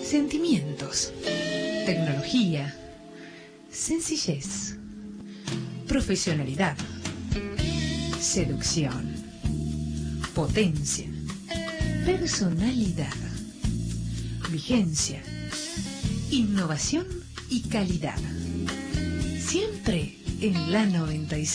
Sentimientos, tecnología, sencillez, profesionalidad, seducción, potencia, personalidad, vigencia, innovación y calidad. Siempre en la 96.